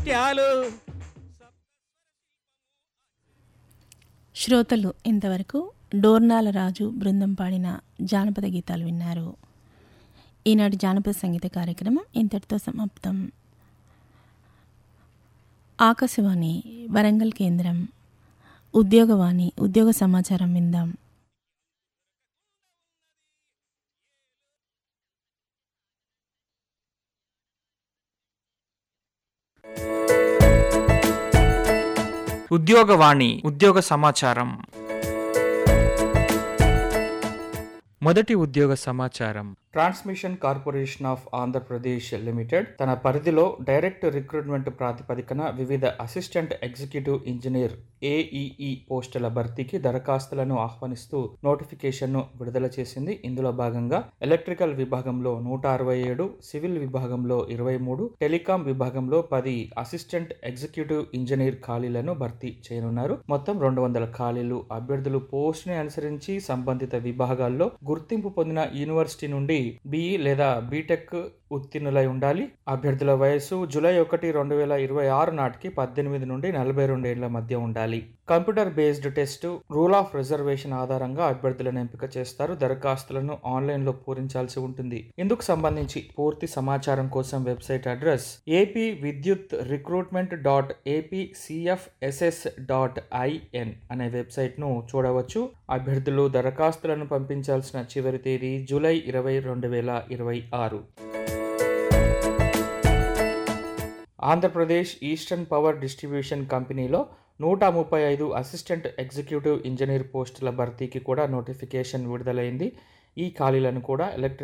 ముత్యాలు. శ్రోతలు ఇంతవరకు డోర్నాల రాజు బృందం పాడిన జానపద గీతాలు విన్నారు. ఈనాటి జానపద సంగీత కార్యక్రమం ఇంతటితో సమాప్తం. ఆకాశవాణి వరంగల్ కేంద్రం ఉద్యోగవాణి ఉద్యోగ సమాచారం విందాం. ఉద్యోగవాణి ఉద్యోగ సమాచారం. మొదటి ఉద్యోగ సమాచారం. Transmission corporation of Andhra Pradesh limited తన పరిధిలో డైరెక్ట్ రిక్రూట్మెంట్ ప్రాతిపదికన వివిధ అసిస్టెంట్ ఎగ్జిక్యూటివ్ ఇంజనీర్ AEE పోస్టుల భర్తీకి దరఖాస్తులను ఆహ్వానిస్తూ నోటిఫికేషన్ను విడుదల చేసింది. ఇందులో భాగంగా ఎలక్ట్రికల్ విభాగంలో 167, సివిల్ విభాగంలో 23, టెలికాం విభాగంలో 10 అసిస్టెంట్ ఎగ్జిక్యూటివ్ ఇంజనీర్ ఖాళీలను భర్తీ చేయనున్నారు. మొత్తం 200 ఖాళీలు. అభ్యర్థులు పోస్టుని అనుసరించి సంబంధిత విభాగాల్లో గుర్తింపు పొందిన యూనివర్సిటీ నుండి BE లేదా బీటెక్ ఉత్తీర్ణులై ఉండాలి. అభ్యర్థుల వయస్సు జూలై 1, 2026 నాటికి 18 నుండి 42 ఏళ్ల మధ్య ఉండాలి. Computer based test, rule of reservation ఆధారంగా అభ్యర్థులను ఎంపిక చేస్తారు. దరఖాస్తులను ఆన్లైన్లో పూరించాల్సి ఉంటుంది. ఇందుకు సంబంధించి పూర్తి సమాచారం కోసం వెబ్సైట్ అడ్రస్ apvidyutrecruitment.apcfss.in అనే వెబ్సైట్ను చూడవచ్చు. అభ్యర్థులు దరఖాస్తులను పంపించాల్సిన చివరి తేదీ July 20, 2026. Andhra Pradesh eastern power distribution కంపెనీలో 135 అసిస్టెంట్ ఎగ్జిక్యూటివ్ ఇంజనీర్ పోస్టుల భర్తీకి కూడా నోటిఫికేషన్ విడుదలైంది. ఈ ఖాళీలను కూడా